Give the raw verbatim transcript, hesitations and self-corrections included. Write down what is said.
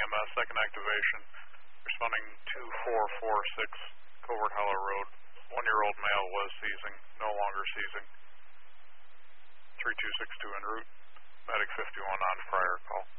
M S, second activation, responding to four four six Covert Hollow Road. One-year-old male was seizing, no longer seizing. three two six two en route, medic fifty-one on prior call.